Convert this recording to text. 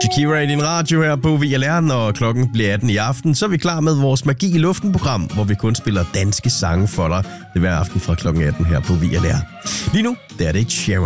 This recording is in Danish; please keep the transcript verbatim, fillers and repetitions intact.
Shakira i din radio her på V L R, når klokken bliver atten i aften, så er vi klar med vores Magi i Luften-program, hvor vi kun spiller danske sange for dig. Det er hver aften fra klokken atten her på V L R. Lige nu, der er det Sharon.